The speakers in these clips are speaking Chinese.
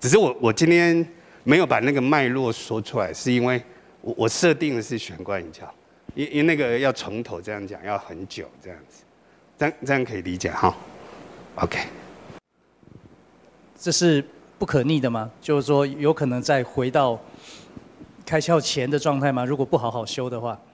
只是我今天没有把那个脉络说出来，是因为我设定的是玄关一窍，因为那个要从头这样讲要很久这样子，这样可以理解哈 ？OK， 这是不可逆的吗？就是说有可能再回到开窍前的状态吗？如果不好好修的话？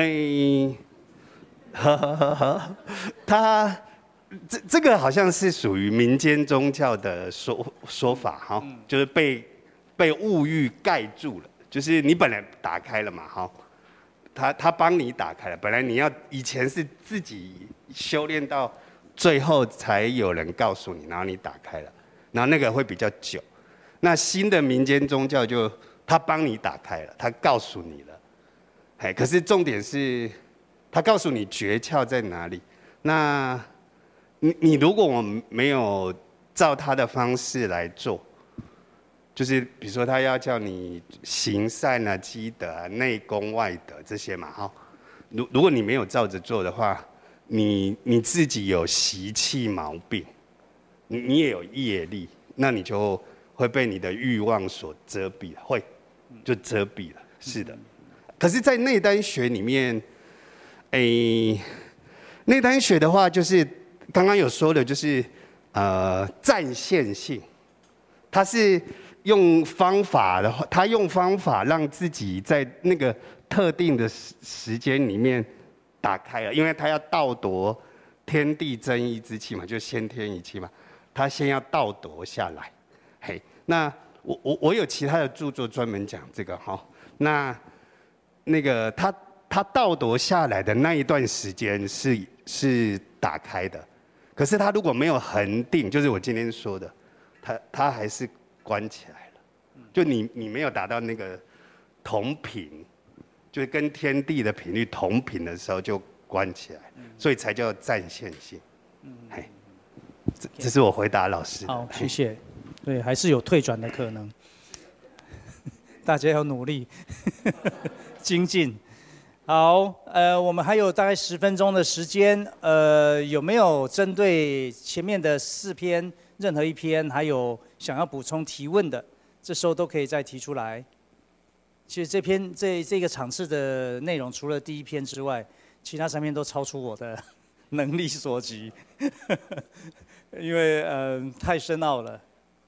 这个好像是属于民间宗教的说法哈，就是被物欲盖住了，就是你本来打开了嘛哈，他帮你打开了，本来你要以前是自己修炼到最后才有人告诉你，然后你打开了，然后那个会比较久。那新的民间宗教就他帮你打开了，他告诉你了，可是重点是他告诉你诀窍在哪里。那你如果我没有照他的方式来做，就是比如说他要叫你行善啊、积德啊、内功外德这些嘛，哈。如果你没有照着做的话，你自己有习气毛病，你也有业力，那你就会被你的欲望所遮蔽，就遮蔽了。是的。可是，在内丹学里面，内丹学的话，就是刚刚有说的，就是暂现性，它是用方法的话，他用方法让自己在那个特定的时间里面打开了，因为他要盗夺天地真一之气嘛，就先天一气嘛，他先要盗夺下来。嘿，那我有其他的著作专门讲这个哈，那个他盗夺下来的那一段时间是打开的，可是他如果没有恒定，就是我今天说的，他还是关起来了。就你没有达到那个同频，就是跟天地的频率同频的时候就关起来，所以才叫暂现性。嘿，这是我回答老师的。 好，谢谢。对，还是有退转的可能，大家要努力精进。好，我们还有大概10分钟的时间，有没有针对前面的4篇任何一篇，还有想要补充提问的，这时候都可以再提出来。其实这个场次的内容，除了第1篇之外，其他3篇都超出我的能力所及，因为太深奥了。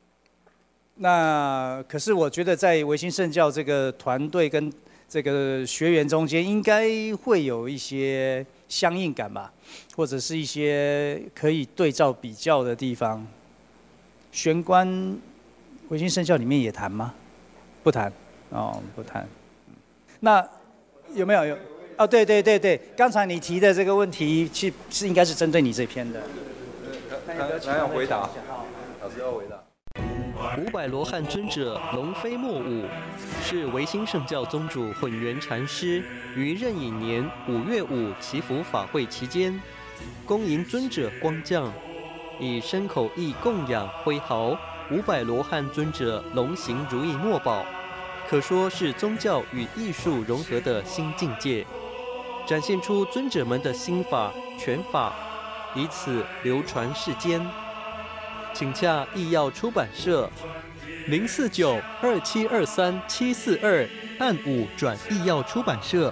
那可是我觉得在维新圣教这个团队跟这个学员中间，应该会有一些相应感吧，或者是一些可以对照比较的地方。玄关维新圣教里面也谈吗？不谈，哦，不谈。那有没有？哦，对，刚才你提的这个问题，是应该是针对你这篇的。 他要回答，老师要回答。 500罗汉尊者龙飞莫舞，是维新圣教宗主混元禅师于壬寅年5月5祈福法会期间，恭迎尊者光降，以身口意供养挥毫500罗汉尊者龙行如意墨宝，可说是宗教与艺术融合的新境界，展现出尊者们的心法拳法，以此流传世间。请洽艺药出版社049-2723-742按5转艺药出版社。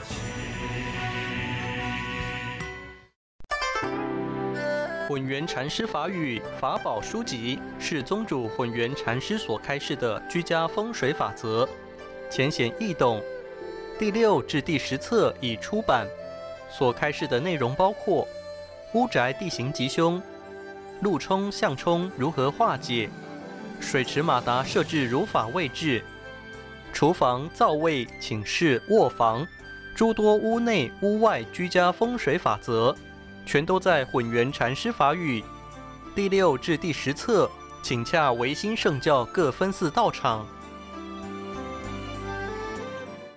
混元禅师法语法宝书籍是宗主混元禅师所开示的居家风水法则，浅显易懂。第6至第10册已出版，所开示的内容包括屋宅地形吉凶、路冲向冲如何化解，水池马达设置如法位置，厨房灶位寝室卧房诸多屋内屋外居家风水法则，全都在混元禅师法语。第6至第10册请洽维新圣教各分寺道场